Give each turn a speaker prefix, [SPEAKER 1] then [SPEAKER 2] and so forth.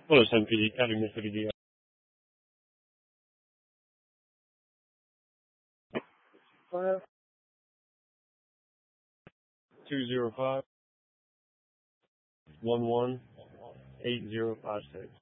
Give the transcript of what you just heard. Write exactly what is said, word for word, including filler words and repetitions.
[SPEAKER 1] Hello, San P D, County Mississippi D. Five two zero five one one eight zero five six.